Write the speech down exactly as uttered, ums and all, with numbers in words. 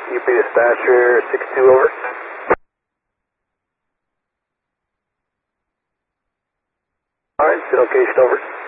U P dispatcher six two over. Alright, location over.